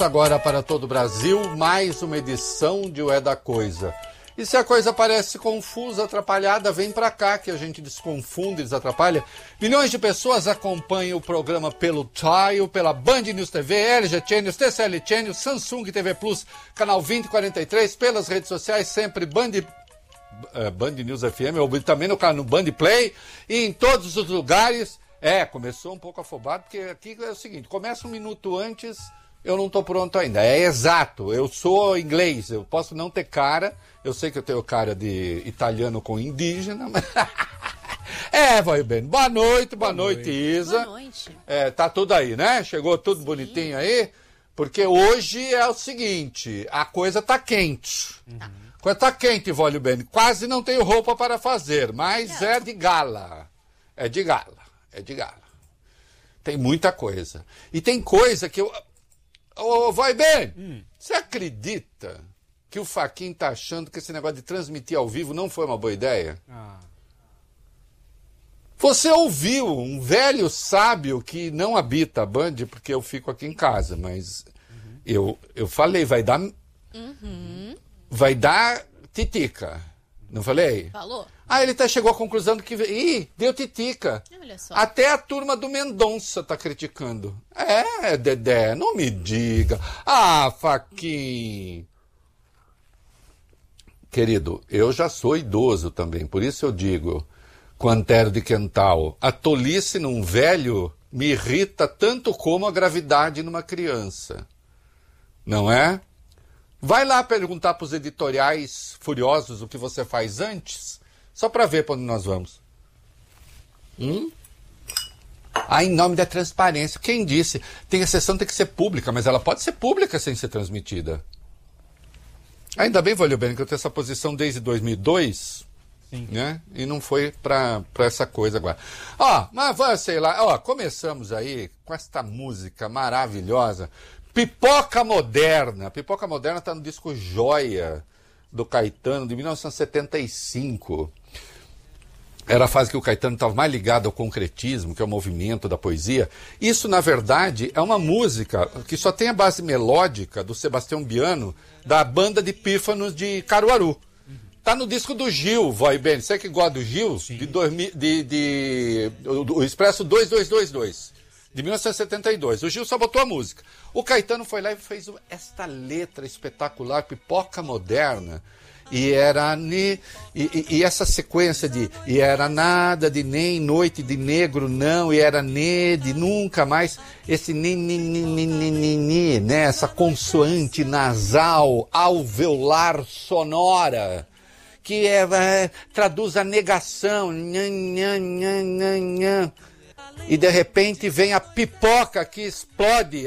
Agora para todo o Brasil, mais uma edição de O É da Coisa. E se a coisa parece confusa, atrapalhada, vem pra cá que a gente desconfunde, desatrapalha. Milhões de pessoas acompanham o programa pelo Tile, pela Band News TV, LG Channels, TCL Channels, Samsung TV Plus, canal 2043, pelas redes sociais, sempre Band News FM, ou também no Band Play, e em todos os lugares. Começou um pouco afobado, porque aqui é o seguinte, começa um minuto antes... Eu não estou pronto ainda. É exato. Eu sou inglês. Eu posso não ter cara. Eu sei que eu tenho cara de italiano com indígena. Mas... vai bem. Boa noite, Isa. Boa noite. Tá tudo aí, né? Chegou tudo bonitinho aí? Porque hoje é o seguinte, a coisa tá quente. A coisa tá quente, Vólio Bene. Quase não tenho roupa para fazer, mas é de gala. É de gala. Tem muita coisa. E tem coisa que eu... Vai bem, você acredita que o Faquin tá achando que esse negócio de transmitir ao vivo não foi uma boa ideia? Você ouviu um velho sábio que não habita a Band, porque eu fico aqui em casa, mas eu falei, vai dar titica, não falei? Falou. Ele chegou à conclusão de que deu titica. Olha só. Até a turma do Mendonça tá criticando. Dedé, não me diga. Faquin. Querido, eu já sou idoso também, por isso eu digo, Quantero de Quental, a tolice num velho me irrita tanto como a gravidade numa criança. Não é? Vai lá perguntar para os editoriais furiosos o que você faz antes. Só para ver para onde nós vamos. Em nome da transparência. Quem disse? A sessão tem que ser pública, mas ela pode ser pública sem ser transmitida. Ainda bem, Valeu Bem, que eu tenho essa posição desde 2002, sim, né? E não foi para essa coisa agora. Mas sei lá, começamos aí com esta música maravilhosa. Pipoca Moderna. Pipoca Moderna está no disco Joia do Caetano, de 1975. Era a fase que o Caetano estava mais ligado ao concretismo, que é o movimento da poesia. Isso, na verdade, é uma música que só tem a base melódica do Sebastião Biano, da banda de pífanos de Caruaru. Tá no disco do Gil, Vai Bem. Você que gosta do Gil? O Expresso 2222, de 1972. O Gil só botou a música. O Caetano foi lá e fez esta letra espetacular, Pipoca Moderna. E essa sequência e era nada de nem noite de negro não, e era de nunca mais, esse né, essa consoante nasal alveolar sonora que traduz a negação, e de repente vem a pipoca que explode,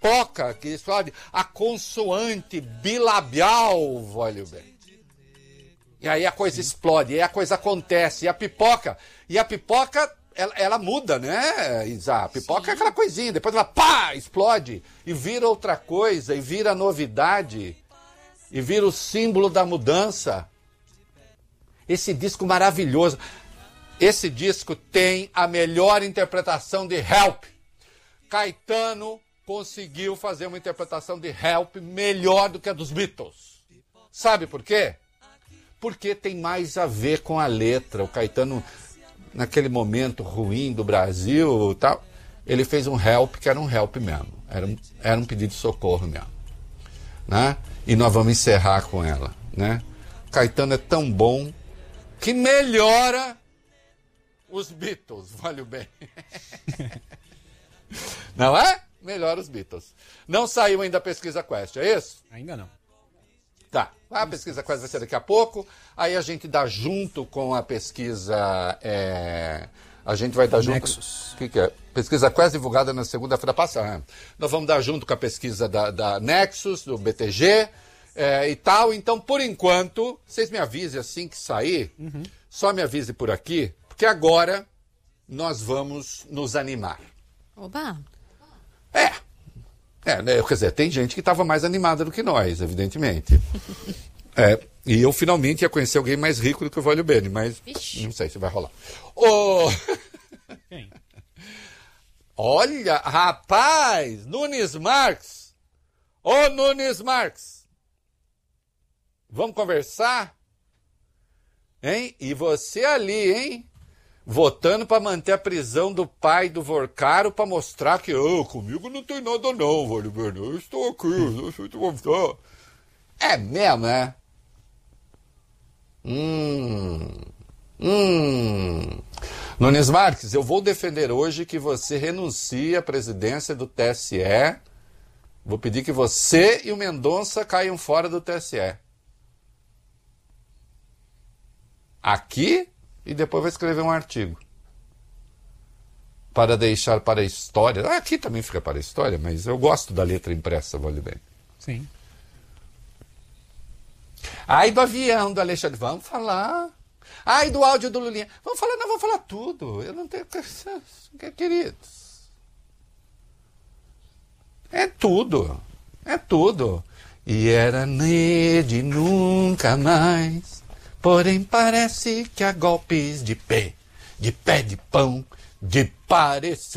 a consoante bilabial, olha bem. E aí a coisa explode, e aí a coisa acontece, e a pipoca, ela muda, né, Isa? A pipoca é aquela coisinha, depois ela explode, e vira outra coisa, e vira novidade, e vira o símbolo da mudança. Esse disco maravilhoso, esse disco tem a melhor interpretação de Help. Caetano conseguiu fazer uma interpretação de Help melhor do que a dos Beatles. Sabe por quê? Porque tem mais a ver com a letra. O Caetano, naquele momento ruim do Brasil, tal, ele fez um Help que era um Help mesmo. Era um pedido de socorro mesmo. Né? E nós vamos encerrar com ela. Né? Caetano é tão bom que melhora os Beatles. Valeu bem. Não é? Melhora os Beatles. Não saiu ainda a pesquisa Quest, é isso? Ainda não. Tá, a pesquisa Quest vai ser daqui a pouco, aí a gente dá junto com a pesquisa, a gente vai dar junto... Nexus. O que é? Pesquisa Quest divulgada na segunda-feira passada. Nós vamos dar junto com a pesquisa da Nexus, do BTG e tal, então por enquanto, vocês me avisem assim que sair, só me avise por aqui, porque agora nós vamos nos animar. Oba! Quer dizer, tem gente que estava mais animada do que nós, evidentemente. E eu finalmente ia conhecer alguém mais rico do que o Vólio Bene, mas não sei se vai rolar. Quem? Olha, rapaz, Nunes Marques. Ô Nunes Marques, vamos conversar? Hein? E você ali, hein? Votando para manter a prisão do pai do Vorcaro para mostrar que comigo não tem nada não, Vale Verno. Eu estou aqui, eu sei te mostrar. É mesmo, né? Nunes Marques, eu vou defender hoje que você renuncie à presidência do TSE. Vou pedir que você e o Mendonça caiam fora do TSE. Aqui, e depois vai escrever um artigo. Para deixar para a história. Aqui também fica para a história, mas eu gosto da letra impressa, vale bem. Sim. Ai, do avião do Alexandre, vamos falar. Ai, do áudio do Lulinha. Vamos falar tudo. Eu não tenho... Queridos. É tudo. E era de nunca mais. Porém parece que há golpes de pé de pão, de parecer.